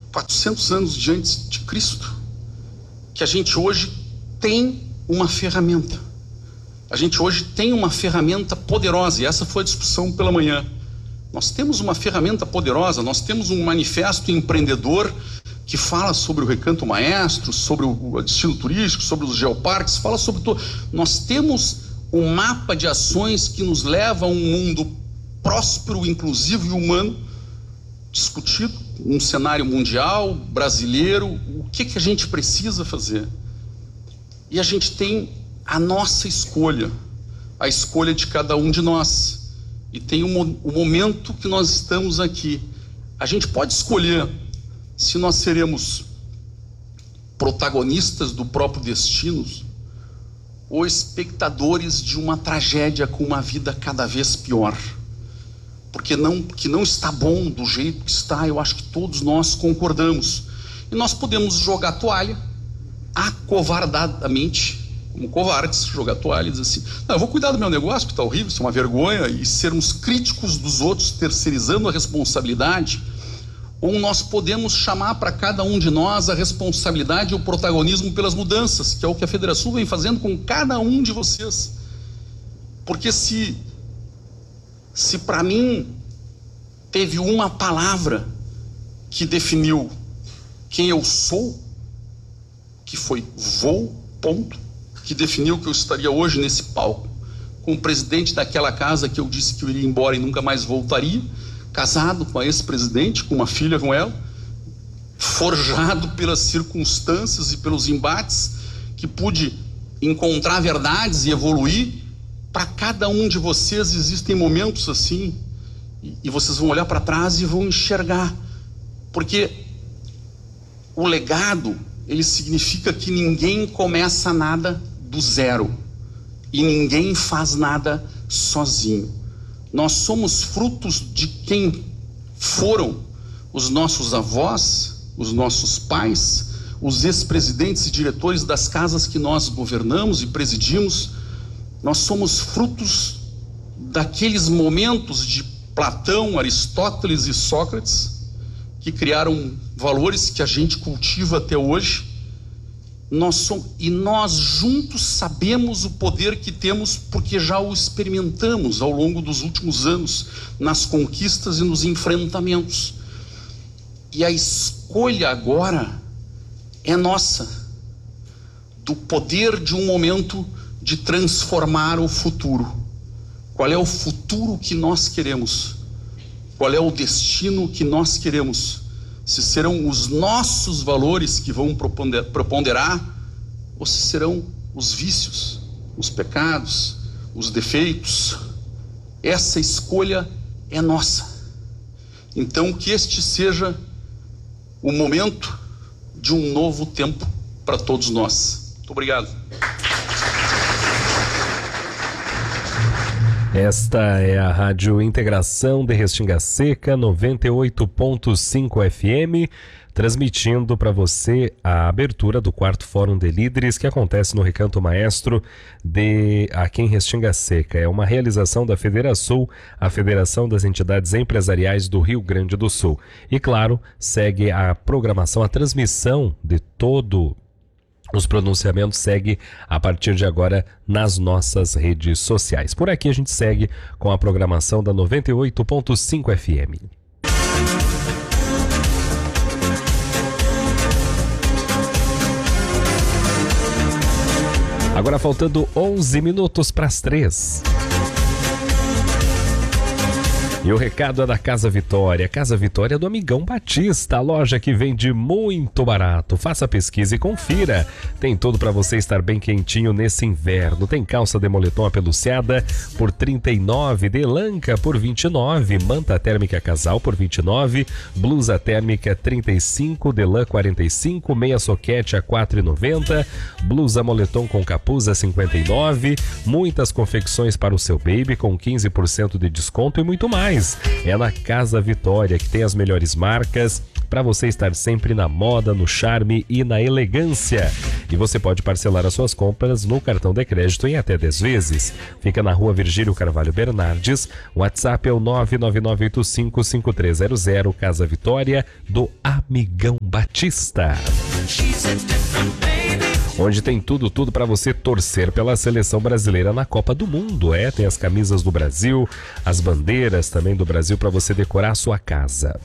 400 anos diante de Cristo, que a gente hoje tem uma ferramenta. A gente hoje tem uma ferramenta poderosa, e essa foi a discussão pela manhã. Nós temos uma ferramenta poderosa, nós temos um manifesto empreendedor que fala sobre o Recanto Maestro, sobre o destino turístico, sobre os geoparques, fala sobre tudo. Nós temos um mapa de ações que nos leva a um mundo próspero, inclusivo e humano, discutido, um cenário mundial, brasileiro, o que a gente precisa fazer. E a gente tem a nossa escolha, a escolha de cada um de nós. E tem o momento que nós estamos aqui. A gente pode escolher se nós seremos protagonistas do próprio destino ou espectadores de uma tragédia com uma vida cada vez pior. Porque que não está bom do jeito que está, eu acho que todos nós concordamos. E nós podemos jogar toalha, acovardadamente, como covardes, jogar toalha e dizer assim, não, eu vou cuidar do meu negócio, que está horrível, isso é uma vergonha, e sermos críticos dos outros, terceirizando a responsabilidade. Ou nós podemos chamar para cada um de nós a responsabilidade e o protagonismo pelas mudanças, que é o que a Federação vem fazendo com cada um de vocês. Porque se para mim teve uma palavra que definiu quem eu sou, que foi vou, ponto, que definiu que eu estaria hoje nesse palco, com o presidente daquela casa que eu disse que eu iria embora e nunca mais voltaria, casado com a ex-presidente, com uma filha com ela, forjado pelas circunstâncias e pelos embates, que pude encontrar verdades e evoluir. Para cada um de vocês existem momentos assim, e vocês vão olhar para trás e vão enxergar, porque o legado, ele significa que ninguém começa nada do zero e ninguém faz nada sozinho. Nós somos frutos de quem foram os nossos avós, os nossos pais, os ex-presidentes e diretores das casas que nós governamos e presidimos. Nós somos frutos daqueles momentos de Platão, Aristóteles e Sócrates, que criaram valores que a gente cultiva até hoje. E nós juntos sabemos o poder que temos, porque já o experimentamos ao longo dos últimos anos, nas conquistas e nos enfrentamentos. E a escolha agora é nossa, do poder de um momento de transformar o futuro. Qual é o futuro que nós queremos? Qual é o destino que nós queremos? Se serão os nossos valores que vão preponderar, ou se serão os vícios, os pecados, os defeitos? Essa escolha é nossa. Então que este seja o momento de um novo tempo para todos nós. Muito obrigado. Esta é a Rádio Integração de Restinga Seca, 98.5 FM, transmitindo para você a abertura do 4º Fórum de Líderes, que acontece no Recanto Maestro aqui em Restinga Seca. É uma realização da Federação, a Federação das Entidades Empresariais do Rio Grande do Sul. E claro, segue a programação, a transmissão de todo os pronunciamentos segue a partir de agora nas nossas redes sociais. Por aqui a gente segue com a programação da 98.5 FM. Agora faltando 11 minutos para as 3. E o recado é da Casa Vitória. Casa Vitória é do Amigão Batista, a loja que vende muito barato. Faça a pesquisa e confira. Tem tudo para você estar bem quentinho nesse inverno. Tem calça de moletom apeluciada por R$ 39, de Elanca por R$ 29, manta térmica casal por R$ 29, blusa térmica R$ 35, de lã R$ 45, meia soquete a R$ 4,90, blusa moletom com capuz a R$ 59, muitas confecções para o seu baby com 15% de desconto e muito mais. mais é na Casa Vitória, que tem as melhores marcas para você estar sempre na moda, no charme e na elegância. E você pode parcelar as suas compras no cartão de crédito em até 10 vezes. Fica na Rua Virgílio Carvalho Bernardes. O WhatsApp é o 999855300, Casa Vitória, do Amigão Batista. Onde tem tudo para você torcer pela seleção brasileira na Copa do Mundo. Tem as camisas do Brasil, as bandeiras também do Brasil para você decorar a sua casa.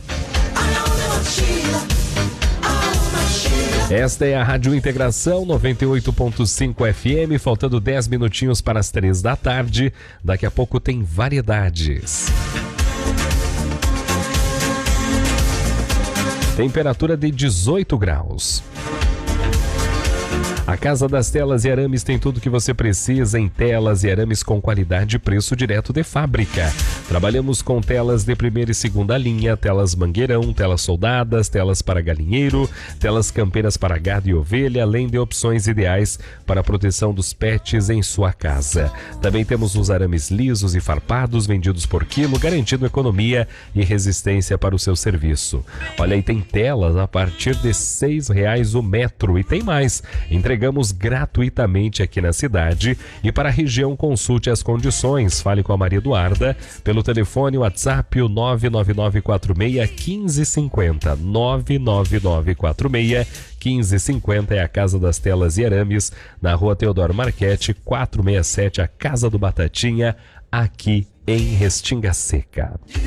Esta é a Rádio Integração 98.5 FM, faltando 10 minutinhos para as 3 da tarde. Daqui a pouco tem variedades. Temperatura de 18 graus. A Casa das Telas e Arames tem tudo que você precisa em telas e arames com qualidade e preço direto de fábrica. Trabalhamos com telas de primeira e segunda linha, telas mangueirão, telas soldadas, telas para galinheiro, telas campeiras para gado e ovelha, além de opções ideais para a proteção dos pets em sua casa. Também temos os arames lisos e farpados vendidos por quilo, garantindo economia e resistência para o seu serviço. Olha aí, tem telas a partir de R$ 6,00 o metro e tem mais. Entregamos gratuitamente aqui na cidade e para a região consulte as condições. Fale com a Maria Eduarda pelo telefone WhatsApp o 99946-1550. 99946-1550 é a Casa das Telas e Arames, na Rua Teodoro Marchetti, 467, a Casa do Batatinha, aqui em Restinga Seca.